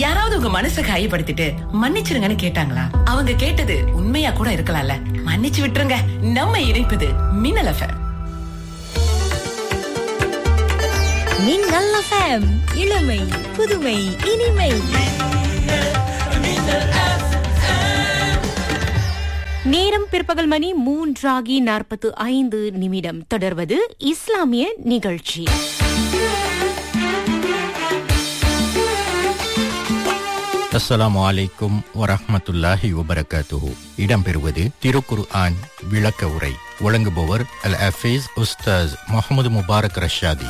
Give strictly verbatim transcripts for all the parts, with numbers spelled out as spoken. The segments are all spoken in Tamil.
யாராவது உங்க மனசை காயப்படுத்திட்டு மன்னிச்சிருங்கன்னு கேட்டாங்களா? அவங்க கேட்டது உண்மையா கூட இருக்கலாம்ல. மன்னிச்சு விட்டுருங்க. நம்ம இணைப்பது மின்னல் எஃப்எம். மின்னல் எஃப்எம், இளமை புதுமை இனிமை. நேரம் பிற்பகல் மணி மூன்றாகி நாற்பத்து ஐந்து நிமிடம். தொடர்வது இஸ்லாமிய நிகழ்ச்சி. அஸ்ஸலாமு அலைக்கும் வரஹ்மத்துல்லாஹி வபரகாத்துஹு. இடம்பெறுவது திருக்குர்ஆன் விளக்க உரை. வழங்குபவர் அல் ஹஃபீஸ் உஸ்தாஸ் முஹம்மது முபாரக் ரஷாதி.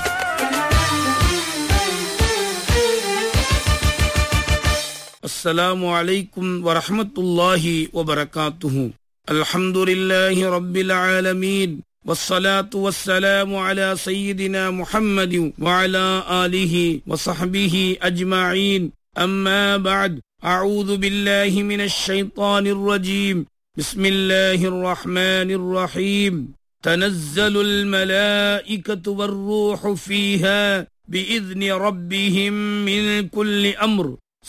அஸ்ஸலாமு அலைக்கும் வரஹ்மத்துல்லாஹி வபரகாத்துஹு. அல்ஹம்துலில்லாஹி ரப்பில் ஆலமீன். والصلاة والسلام على سيدنا محمد وعلى آله وصحبه أجمعين. أما بعد، أعوذ بالله من الشيطان الرجيم. بسم الله الرحمن الرحيم. تنزل الملائكة والروح فيها بإذن ربهم من كل أمر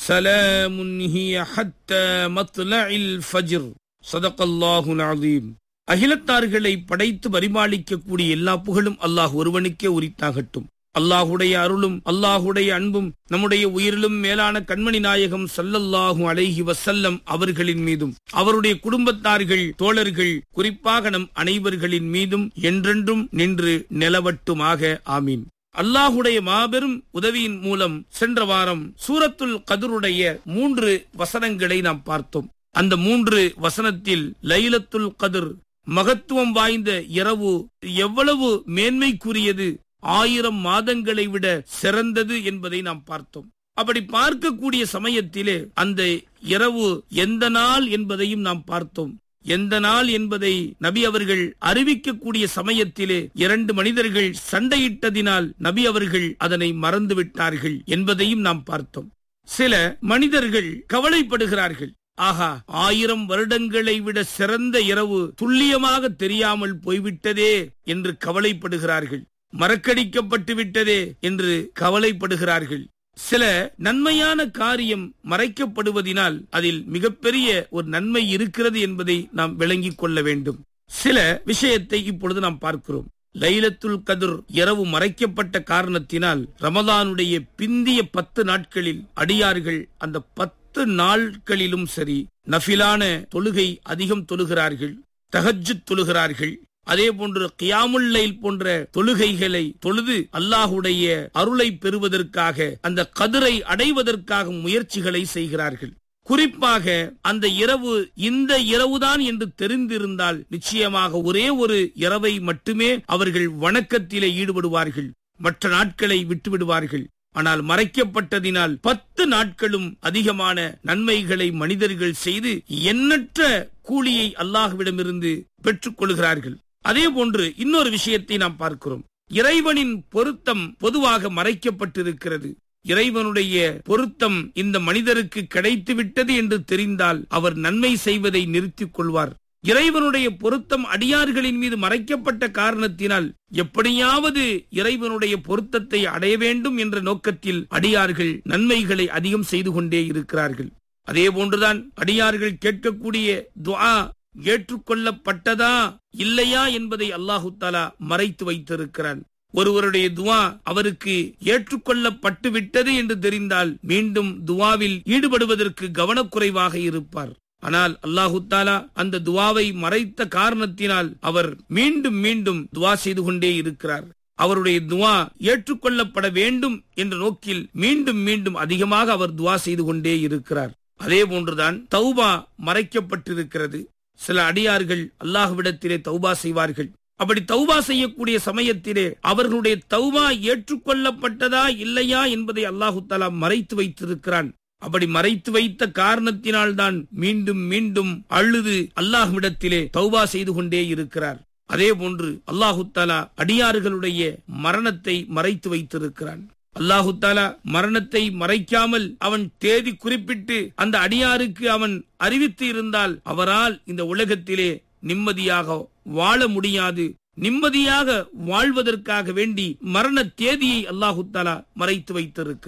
سلام هي حتى مطلع الفجر. صدق الله العظيم. அகிலத்தார்களை படைத்து பரிமாளிக்கக்கூடிய எல்லா புகழும் அல்லாஹ் ஒருவனுக்கே உரித்தாகட்டும். அல்லாஹுடைய அருளும் அல்லாஹுடைய அன்பும் நம்முடைய உயிரிலும் மேலான கண்மணி நாயகம் ஸல்லல்லாஹு அலைஹி வஸல்லம் அவர்களின் மீதும் அவருடைய குடும்பத்தார்கள், தோழர்கள், குறிப்பாக நம் அனைவர்களின் மீதும் என்றென்றும் நின்று நிலவட்டுமாக. ஆமீன். அல்லாஹுடைய மாபெரும் உதவியின் மூலம் சென்ற வாரம் சூரத்துல் கத்ருடைய மூன்று வசனங்களை நாம் பார்த்தோம். அந்த மூன்று வசனத்தில் லைலத்துல் கத்ர், மகத்துவம் வாய்ந்த இரவு, எவ்வளவு மேன்மைக்குரியது, ஆயிரம் மாதங்களை விட சிறந்தது என்பதை நாம் பார்த்தோம். அப்படி பார்க்கக்கூடிய சமயத்திலே அந்த இரவு எந்த நாள் என்பதையும் நாம் பார்த்தோம். எந்த நாள் என்பதை நபி அவர்கள் அறிவிக்கக்கூடிய சமயத்திலே இரண்டு மனிதர்கள் சண்டையிட்டதினால் நபி அவர்கள் அதனை மறந்து விட்டார்கள் என்பதையும் நாம் பார்த்தோம். சில மனிதர்கள் கவலைப்படுகிறார்கள். ஆகா, ஆயிரம் வருடங்களை விட சிறந்த இரவு துல்லியமாக தெரியாமல் போய்விட்டதே என்று கவலைப்படுகிறார்கள். மறக்கடிக்கப்பட்டு விட்டதே என்று கவலைப்படுகிறார்கள். சில நன்மையான காரியம் மறைக்கப்படுவதினால் அதில் மிகப்பெரிய ஒரு நன்மை இருக்கிறது என்பதை நாம் விளங்கிக் கொள்ள வேண்டும். சில விஷயத்தை இப்பொழுது நாம் பார்க்கிறோம். லைலத்துல் கத்ர் இரவு மறைக்கப்பட்ட காரணத்தினால் ரமலானுடைய பிந்திய பத்து நாட்களில் அடியார்கள் அந்த பத்து நாட்களிலும் சரி நஃபிலான தொழுகை அதிகம் தொழுகிறார்கள், தஹஜ்ஜுத் தொழுகிறார்கள். அதே போன்று கியாமுல் லைல் போன்ற தொழுகைகளை தொழுது அல்லாஹுடைய அருளை பெறுவதற்காக, அந்த கதிரை அடைவதற்காக முயற்சிகளை செய்கிறார்கள். குறிப்பாக அந்த இரவு இந்த இரவுதான் என்று தெரிந்திருந்தால் நிச்சயமாக ஒரே ஒரு இரவை மட்டுமே அவர்கள் வணக்கத்திலே ஈடுபடுவார்கள், மற்ற நாட்களை விட்டுவிடுவார்கள். ஆனால் மறைக்கப்பட்டதினால் பத்து நாட்களும் அதிகமான நன்மைகளை மனிதர்கள் செய்து எண்ணற்ற கூலியை அல்லாஹ்விடமிருந்து பெற்றுக் கொள்கிறார்கள். அதே போன்று இன்னொரு விஷயத்தை நாம் பார்க்கிறோம். இறைவனின் பொருத்தம் பொதுவாக மறைக்கப்பட்டிருக்கிறது. இறைவனுடைய பொருத்தம் இந்த மனிதருக்கு கிடைத்து விட்டது என்று தெரிந்தால் அவர் நன்மை செய்வதை நிறுத்திக் கொள்வார். இறைவனுடைய பொருத்தம் அடியார்களின் மீது மறைக்கப்பட்ட காரணத்தினால் எப்படியாவது இறைவனுடைய பொருத்தத்தை அடைய வேண்டும் என்ற நோக்கத்தில் அடியார்கள் நன்மைகளை அதிகம் செய்து கொண்டே இருக்கிறார்கள். அதே போன்றுதான் அடியார்கள் கேட்கக்கூடிய துஆ ஏற்றுக்கொள்ளப்பட்டதா இல்லையா என்பதை அல்லாஹு தஆலா மறைத்து வைத்திருக்கிறான். ஒருவருடைய துவா அவருக்கு ஏற்றுக்கொள்ளப்பட்டு விட்டது என்று தெரிந்தால் மீண்டும் துவாவில் ஈடுபடுவதற்கு கவனக்குறைவாக இருப்பார். ஆனால் அல்லாஹு தஆலா அந்த துவாவை மறைத்த காரணத்தினால் அவர் மீண்டும் மீண்டும் துவா செய்து கொண்டே இருக்கிறார். அவருடைய துவா ஏற்றுக்கொள்ளப்பட வேண்டும் என்ற நோக்கில் மீண்டும் மீண்டும் அதிகமாக அவர் துவா செய்து கொண்டே இருக்கிறார். அதே போன்றுதான் தௌபா மறைக்கப்பட்டிருக்கிறது. சில அடியார்கள் அல்லாஹ்விடத்திலே தௌபா செய்வார்கள். அப்படி தௌபா செய்யக்கூடிய சமயத்திலே அவர்களுடைய தௌபா ஏற்றுக்கொள்ளப்பட்டதா இல்லையா என்பதை அல்லாஹு தஆலா மறைத்து வைத்திருக்கிறான். அப்படி மறைத்து வைத்த காரணத்தினால் தான் மீண்டும் மீண்டும் அழுது அல்லாஹ்விடத்திலே தௌபா செய்து கொண்டே இருக்கிறார். அதே போன்று அல்லாஹு தஆலா அடியார்களுடைய மரணத்தை மறைத்து வைத்திருக்கிறான். அல்லாஹு தஆலா மரணத்தை மறைக்காமல் அவன் தேதி குறிப்பிட்டு அந்த அடியாருக்கு அவன் அறிவித்து இருந்தால் அவரால் இந்த உலகத்திலே நிம்மதியாக வாழ முடியாது. நிம்மதியாக வாழ்வதற்காக வேண்டி மரண தேதியை அல்லாஹு தஆலா மறைத்து வைத்திருக்கிறான்.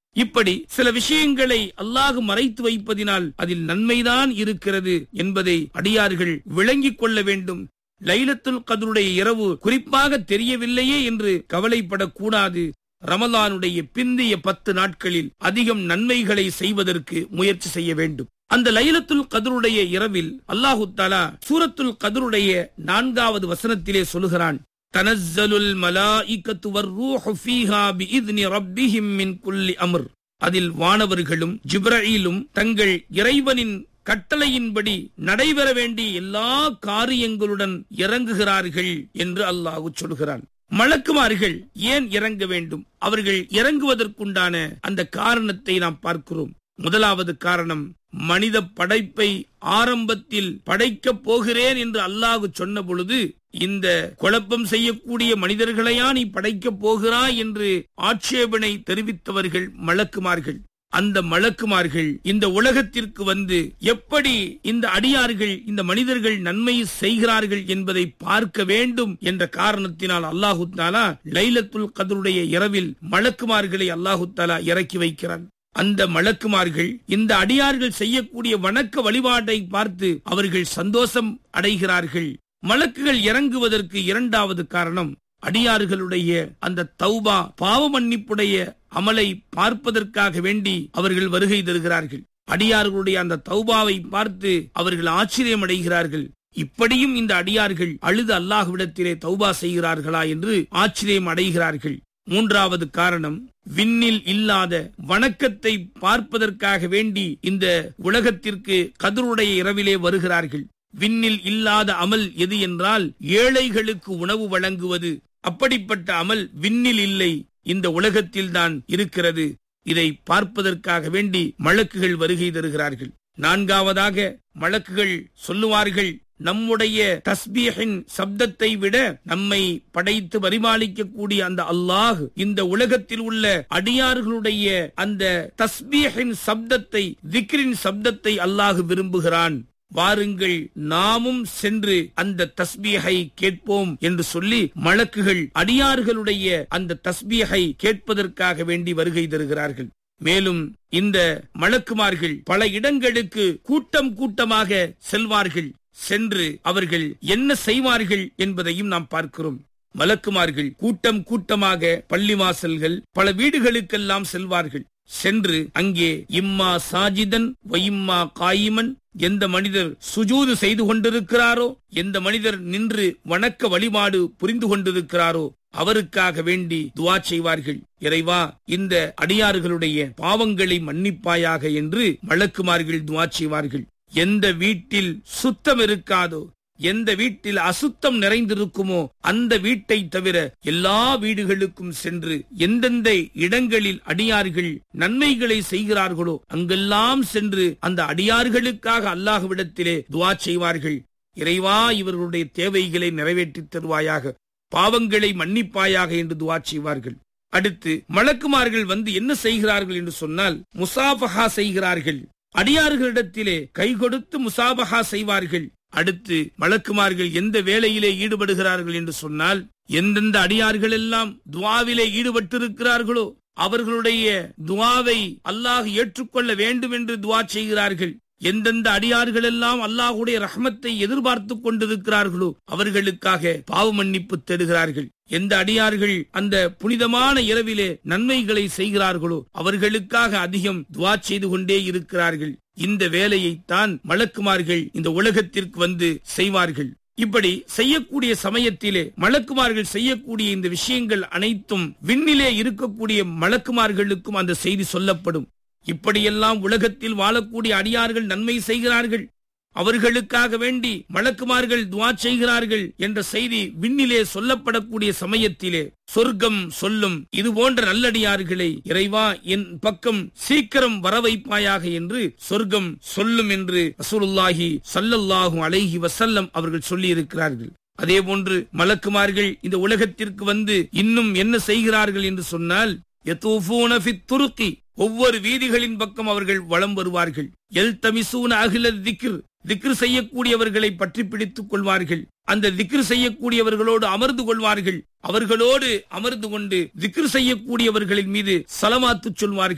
இப்படி சில விஷயங்களை அல்லாஹ் மறைத்து வைப்பதினால் அதில் நன்மைதான் இருக்கிறது என்பதை அடியார்கள் விளங்கிக் கொள்ள வேண்டும். லைலத்துல் கத்ருடைய இரவு குறிப்பாக தெரியவில்லையே என்று கவலைப்படக்கூடாது. ரமலானுடைய பிந்திய பத்து நாட்களில் அதிகம் நன்மைகளை செய்வதற்கு முயற்சி செய்ய வேண்டும். அந்த லைலத்துல் கத்ருடைய இரவில் அல்லாஹு தஆலா சூரத்துல் கத்ருடைய நான்காவது வசனத்திலே சொல்கிறான், தனஸ்ஸலுல் மலாயிகத்து வர்ரூஹு ஃபீஹா பிஇذن ரப்பிஹிம் மின் குல்லி அம்ர். அதில் வானவர்களும் ஜிப்ரஈலும் தங்கள் இறைவனின் கட்டளையின்படி நடைபெற வேண்டிய எல்லா காரியங்களுடன் இறங்குகிறார்கள் என்று அல்லாஹ் சொல்கிறான். மலக்குமார்கள் ஏன் இறங்க வேண்டும்? அவர்கள் இறங்குவதற்குண்டான அந்த காரணத்தை நாம் பார்க்கிறோம். முதலாவது காரணம், மனித படைப்பை ஆரம்பத்தில் படைக்கப் போகிறேன் என்று அல்லாஹ் சொன்ன பொழுது, இந்த குழப்பம் செய்யக்கூடிய மனிதர்களையா நீ படைக்கப் போகிறாய் என்று ஆட்சேபனை தெரிவித்தவர்கள் மலக்குமார்கள். அந்த மலக்குமார்கள் இந்த உலகத்திற்கு வந்து எப்படி இந்த அடியார்கள் இந்த மனிதர்கள் நன்மை செய்கிறார்கள் என்பதை பார்க்க வேண்டும் என்ற காரணத்தினால் அல்லாஹு தஆலா லைலத்துல் கத்ருடைய இரவில் மலக்குமார்களை அல்லாஹு தஆலா இறக்கி வைக்கிறான். அந்த மலக்குமார்கள் இந்த அடியார்கள் செய்யக்கூடிய வணக்க வழிபாட்டை பார்த்து அவர்கள் சந்தோஷம் அடைகிறார்கள். மலக்குகள் இறங்குவதற்கு இரண்டாவது காரணம், அடியார்களுடைய அந்த தௌபா பாவ மன்னிப்புடைய அமலை பார்ப்பதற்காக வேண்டி அவர்கள் வருகை தருகிறார்கள். அடியார்களுடைய அந்த தௌபாவை பார்த்து அவர்கள் ஆச்சரியம் அடைகிறார்கள். இப்படியும் இந்த அடியார்கள் அழுது அல்லாஹ்விடத்திலே தௌபா செய்கிறார்களா என்று ஆச்சரியம் அடைகிறார்கள். மூன்றாவது காரணம், விண்ணில் இல்லாத வணக்கத்தை பார்ப்பதற்காக வேண்டி இந்த உலகத்திற்கு கத்ருடைய இரவிலே வருகிறார்கள். விண்ணில் இல்லாத அமல் எது என்றால் ஏழைகளுக்கு உணவு வழங்குவது. அப்படிப்பட்ட அமல் விண்ணில் இல்லை, இந்த உலகத்தில் தான் இருக்கிறது. இதை பார்ப்பதற்காக வேண்டி மலக்குகள் வருகை தருகிறார்கள். நான்காவதாக மலக்குகள் சொல்லுவார்கள், நம்முடைய தஸ்பீஹின் சப்தத்தை விட நம்மை படைத்து பரிமாளிக்கக்கூடிய அந்த அல்லாஹ் இந்த உலகத்தில் உள்ள அடியார்களுடைய அந்த தஸ்பீஹின் சப்தத்தை, திக்ரின் சப்தத்தை அல்லாஹ் விரும்புகிறான். வாருங்கள் நாமும் சென்று அந்த தஸ்பீஹை கேட்போம் என்று சொல்லி மலக்குகள் அடியார்களுடைய அந்த தஸ்பீஹை கேட்பதற்காக வேண்டி வருகை தருகிறார்கள். மேலும் இந்த மலக்குமார்கள் பல இடங்களுக்கு கூட்டம் கூட்டமாக செல்வார்கள். சென்று அவர்கள் என்ன செய்வார்கள் என்பதையும் நாம் பார்க்கிறோம். மலக்குமார்கள் கூட்டம் கூட்டமாக பள்ளிவாசல்கள் பல வீடுகளுக்கெல்லாம் செல்வார்கள். சென்று அங்கே இம்மா சாஜிதன் வயிம்மா காயிமன், எந்த மனிதர் சுஜூது செய்து கொண்டிருக்கிறாரோ, எந்த மனிதர் நின்று வணக்க வழிபாடு புரிந்து கொண்டிருக்கிறாரோ அவருக்காக வேண்டி துஆ செய்வார்கள். இறைவா, இந்த அடியார்களுடைய பாவங்களை மன்னிப்பாயாக என்று மலக்குமார்கள் துஆ செய்வார்கள். எந்த வீட்டில் சுத்தம் இருக்காதோ, எந்த வீட்டில் அசுத்தம் நிறைந்திருக்குமோ அந்த வீட்டை தவிர எல்லா வீடுகளுக்கும் சென்று எந்தெந்த இடங்களில் அடியார்கள் நன்மைகளை செய்கிறார்களோ அங்கெல்லாம் சென்று அந்த அடியார்களுக்காக அல்லாஹ்விடத்திலே துஆ செய்வார்கள். இறைவா, இவர்களுடைய தேவைகளை நிறைவேற்றி தருவாயாக, பாவங்களை மன்னிப்பாயாக என்று துஆ செய்வார்கள். அடுத்து மலக்குமார்கள் வந்து என்ன செய்கிறார்கள் என்று சொன்னால், முசாபஹா செய்கிறார்கள். அடியார்களிடத்திலே கை கொடுத்து முசாபஹா செய்வார்கள். அடுத்து மலக்குமார்கள் எந்த வேலையிலே ஈடுபடுகிறார்கள் என்று சொன்னால், எந்தெந்த அடியார்கள் எல்லாம் துஆவிலே ஈடுபட்டிருக்கிறார்களோ அவர்களுடைய துஆவை அல்லாஹ் ஏற்றுக்கொள்ள வேண்டும் என்று துஆ செய்கிறார்கள். எந்தெந்த அடியார்கள் எல்லாம் அல்லாஹ்வுடைய ரஹ்மத்தை எதிர்பார்த்து கொண்டிருக்கிறார்களோ அவர்களுக்காக பாவ மன்னிப்பு தேடுகிறார்கள். எந்த அடியார்கள் அந்த புனிதமான இரவிலே நன்மைகளை செய்கிறார்களோ அவர்களுக்காக அதிகம் துஆ செய்து கொண்டே இருக்கிறார்கள். இந்த வேலையைத்தான் மலக்குமார்கள் இந்த உலகத்திற்கு வந்து செய்வார்கள். இப்படி செய்யக்கூடிய சமயத்திலே மலக்குமார்கள் செய்யக்கூடிய இந்த விஷயங்கள் அனைத்தும் விண்ணிலே இருக்கக்கூடிய மலக்குமார்களுக்கும் அந்த செய்தி சொல்லப்படும். இப்படியெல்லாம் உலகத்தில் வாழக்கூடிய அடியார்கள் நன்மை செய்கிறார்கள், அவர்களுக்காக வேண்டி மலக்குமார்கள் துஆ செய்கிறார்கள் என்ற செய்தி விண்ணிலே சொல்லப்படக்கூடிய சமயத்திலே சொர்க்கம் சொல்லும், இது போன்ற நல்லடியார்களை இறைவா என் பக்கம் சீக்கிரம் வர வைப்பாயாக என்று சொர்க்கம் சொல்லும் என்று ரசூலுல்லாஹி ஸல்லல்லாஹு அலைஹி வஸல்லம் அவர்கள் சொல்லி இருக்கிறார்கள். அதே போன்று மலக்குமார்கள் இந்த உலகத்திற்கு வந்து இன்னும் என்ன செய்கிறார்கள் என்று சொன்னால், யதூஃபூன ஃபித் துருக்கி, ஒவ்வொரு வீதிகளின் பக்கம் அவர்கள் வலம் வருவார்கள். யல்தமிசூன அஹ்லல் திக்ர், திக்ர் செய்யக்கூடியவர்களை பற்றி பிடித்துக் கொள்வார்கள். அந்த திக்ர் செய்யக்கூடியவர்களோடு அமர்ந்து கொள்வார்கள். அவர்களோடு அமர்ந்து கொண்டு திக்ர் செய்யக்கூடியவர்களின் மீது சலவாத்து சொல்வார்கள்.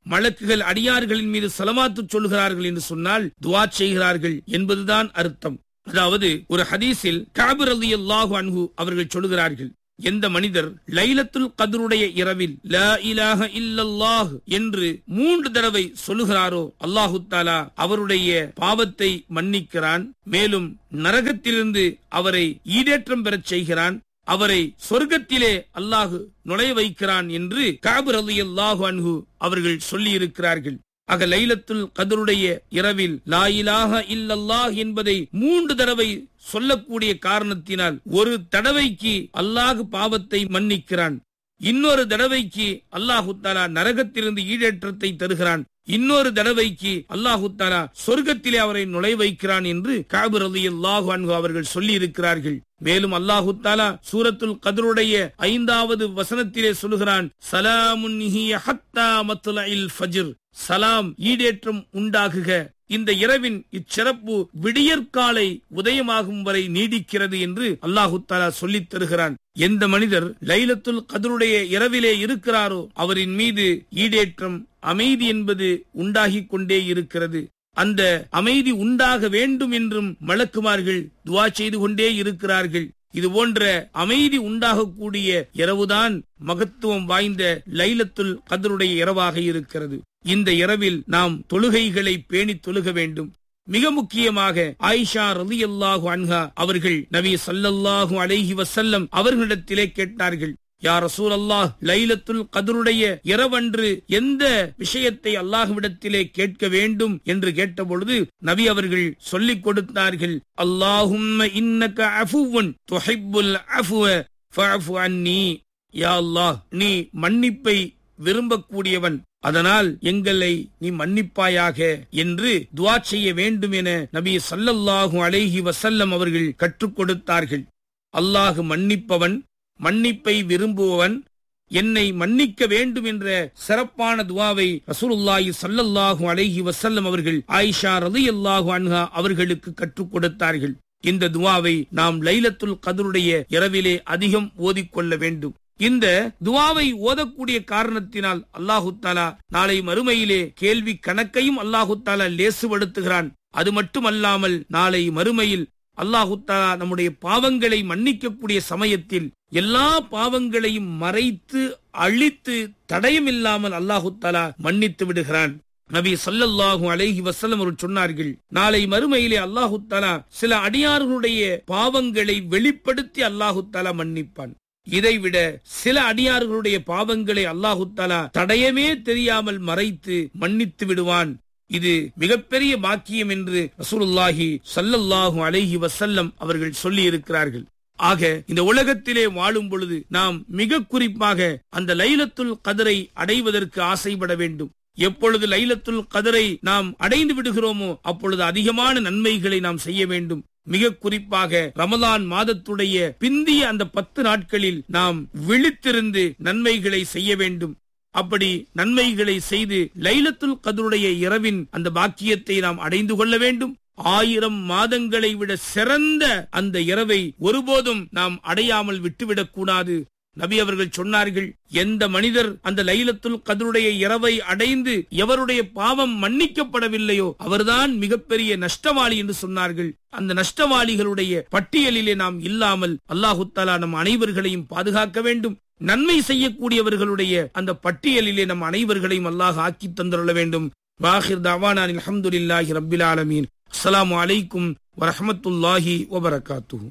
மலக்குகள் அடியார்களின் மீது ஸலவாத்து சொல்கிறார்கள் என்று சொன்னால் துஆ செய்கிறார்கள் என்பதுதான் அர்த்தம். அதாவது ஒரு ஹதீஸில் கஅப் ரலியல்லாஹு அன்ஹு அவர்கள் சொல்கிறார்கள், எந்த மனிதர் லைலத்துல் கத்ருடைய இரவில் லா இலாஹ இல்லல்லாஹ் என்று மூன்று தடவை சொல்லுகிறாரோ அல்லாஹு தஆலா அவருடைய பாவத்தை மன்னிக்கிறான், மேலும் நரகத்திலிருந்து அவரை ஈடேற்றம் பெறச் செய்கிறான், அவரை சொர்க்கத்திலே அல்லாஹ் நுழைய வைக்கிறான் என்று கஅப் ரலியல்லாஹு அன்ஹு அவர்கள் சொல்லி இருக்கிறார்கள். ஆக லைலத்துல் கத்ருடைய இரவில் லா இலாஹ இல்லல்லாஹ் என்பதை மூன்று தடவை சொல்லக்கூடிய காரணத்தினால் ஒரு தடவைக்கு அல்லாஹ் பாவத்தை மன்னிக்கிறான், இன்னொரு தடவைக்கு அல்லாஹு தஆலா நரகத்திலிருந்து ஈடேற்றத்தை தருகிறான், இன்னொரு தடவைக்கு அல்லாஹு தஆலா சொர்க்கத்திலே அவரை நுழைய வைக்கிறான் என்று கஅப் ரலியல்லாஹு அன்ஹு அவர்கள் சொல்லி இருக்கிறார்கள். மேலும் அல்லாஹு தஆலா சூரத்துல் கத்ருடைய ஐந்தாவது வசனத்திலே சொல்கிறான், ஸலாமுன் ஹிய ஹத்தா மத்லஇல் ஃபஜ்ர், சலாம் ஈடேற்றம் உண்டாகுக, இந்த இரவின் இச்சிறப்பு விடியற்காலை உதயமாகும் வரை நீடிக்கிறது என்று அல்லாஹு தஆலா சொல்லித் தருகிறான். எந்த மனிதர் லைலத்துல் கத்ருடைய இரவிலே இருக்கிறாரோ அவரின் மீது ஈடேற்றம் அமைதி என்பது உண்டாகிக் கொண்டே இருக்கிறது. அந்த அமைதி உண்டாக வேண்டும் என்றும் மலக்குமார்கள் துஆ செய்து கொண்டே இருக்கிறார்கள். இது போன்ற அமைதி உண்டாகக்கூடிய இரவுதான் மகத்துவம் வாய்ந்த லைலத்துல் கத்ருடைய இரவாக இருக்கிறது. இந்த இரவில் நாம் தொழுகைகளை பேணி தொழுக வேண்டும். மிக முக்கியமாக ஆயிஷா ரலியல்லாஹு அன்ஹா அவர்கள் நபி ஸல்லல்லாஹு அலைஹி வஸல்லம் அவர்களிடத்திலே கேட்டார்கள், யா ரசூலல்லாஹ், லைலத்துல் கத்ருடைய இரவன்று எந்த விஷயத்தை அல்லாஹ்விடத்திலே கேட்க வேண்டும் என்று கேட்டபொழுது நபி அவர்கள் சொல்லிக் கொடுத்தார்கள், அல்லாஹும்ம இன்னக அஃபுவன் துஹிப்புல் அஃப்வ ஃபஅஃபு அன்னி, யா அல்லாஹ், நீ மன்னிப்பை விரும்பக்கூடியவன், அதனால் எங்களை நீ மன்னிப்பாயாக என்று துஆ செய்ய வேண்டும் என நபி ஸல்லல்லாஹு அலைஹி வஸல்லம் அவர்கள் கற்றுக் கொடுத்தார்கள். அல்லாஹ் மன்னிப்பவன், மன்னிப்பை விரும்புபவன், என்னை மன்னிக்க வேண்டும் என்ற சிறப்பான துஆவை ரசூலுல்லாஹி ஸல்லல்லாஹு அலைஹி வஸல்லம் அவர்கள் ஆயிஷா ரலியல்லாஹு அன்ஹா அவர்களுக்கு கற்றுக் கொடுத்தார்கள். இந்த துஆவை நாம் லைலத்துல் கத்ருடைய இரவிலே அதிகம் ஓதிக்கொள்ள வேண்டும். இந்த துஆவை ஓதக்கூடிய காரணத்தினால் அல்லாஹு தஆலா நாளை மறுமையிலே கேள்வி கணக்கையும் அல்லாஹு தஆலா லேசுபடுத்துகிறான். அது மட்டுமல்லாமல் நாளை மறுமையில் அல்லாஹு தஆலா நம்முடைய பாவங்களை மன்னிக்கக்கூடிய சமயத்தில் எல்லா பாவங்களையும் மறைத்து அழித்து தடயமில்லாமல் அல்லாஹு தஆலா மன்னித்து விடுகிறான். நபி ஸல்லல்லாஹு அலைஹி வஸல்லம் அவர்கள் சொன்னார்கள், நாளை மறுமையிலே அல்லாஹு தஆலா சில அடியார்களுடைய பாவங்களை வெளிப்படுத்தி அல்லாஹு தஆலா மன்னிப்பான். இதைவிட சில அடியார்களுடைய பாவங்களை அல்லாஹு தஆலா தடயமே தெரியாமல் மறைத்து மன்னித்து விடுவான். இது மிகப்பெரிய பாக்கியம் என்று ரசூலுல்லாஹி ஸல்லல்லாஹு அலைஹி வஸல்லம் அவர்கள் சொல்லி இருக்கிறார்கள். ஆக இந்த உலகத்திலே வாழும் பொழுது நாம் மிக குறிப்பாக அந்த லைலத்துல் கத்ரை அடைவதற்கு ஆசைப்பட வேண்டும். எப்பொழுது லைலத்துல் கத்ரை நாம் அடைந்து விடுகிறோமோ அப்பொழுது அதிகமான நன்மைகளை நாம் செய்ய வேண்டும். மிக குறிப்பாக ரமலான் மாதத்துடைய பிந்திய அந்த பத்து நாட்களில் நாம் விழித்திருந்து நன்மைகளை செய்ய வேண்டும். அப்படி நன்மைகளை செய்து லைலத்துல் கத்ருடைய இரவின் அந்த பாக்கியத்தை நாம் அடைந்து கொள்ள வேண்டும். ஆயிரம் மாதங்களை விட சிறந்த அந்த இரவை ஒருபோதும் நாம் அடையாமல் விட்டுவிடக் கூடாது. நபி அவர்கள் சொன்னார்கள், எந்த மனிதர் அந்த லைலத்துல் கத்ருடைய இரவை அடைந்து எவருடைய பாவம் மன்னிக்கப்படவில்லையோ அவர்தான் மிகப்பெரிய நஷ்டவாளி என்று சொன்னார்கள். அந்த நஷ்டவாளிகளுடைய பட்டியலிலே நாம் இல்லாமல் அல்லாஹு தஆலா நம் அனைவர்களையும் பாதுகாக்க வேண்டும். நன்மை செய்யக்கூடியவர்களுடைய அந்த பட்டியலிலே நம் அனைவர்களையும் அல்லாஹ் ஆக்கி தந்துள்ள வேண்டும். வாஹிர் தஅவானா அல்ஹம்துலில்லாஹி ரப்பில் ஆலமீன். அஸ்ஸலாமு அலைக்கும் வரஹ்மத்துல்லாஹி வபரகாத்துஹு.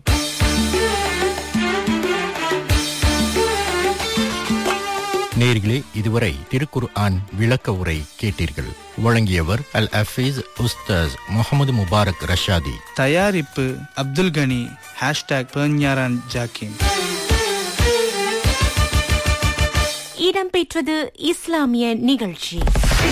நேயர்களே, இதுவரை திருக்குர்ஆன் விளக்க உரை கேட்டீர்கள். வழங்கியவர் அல் ஹஃபீஸ் உஸ்தாஸ் முகமது முபாரக் ரஷாதி. தயாரிப்பு அப்துல் கனி. ஹேஷ்டாக் பெர்ஞாரான் ஜாக்கிம். இடம்பெற்றது இஸ்லாமிய நிகழ்ச்சி.